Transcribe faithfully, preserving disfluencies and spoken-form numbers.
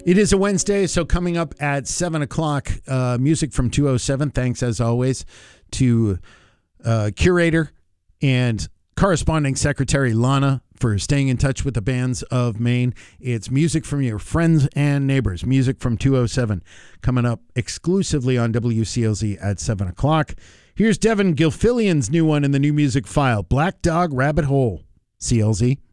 It is a Wednesday, so coming up at seven o'clock, uh, music from two oh seven. Thanks, as always, to uh, curator and corresponding secretary Lana for staying in touch with the bands of Maine. It's music from your friends and neighbors. Music from two oh seven coming up exclusively on W C L Z at seven o'clock. Here's Devin Gilfillian's new one in the new music file, Black Dog Rabbit Hole. C L Z.